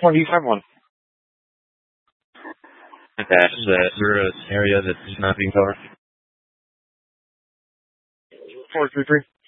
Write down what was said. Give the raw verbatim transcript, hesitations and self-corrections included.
One D five one. Dash, is there an area that's not being covered? Four three three.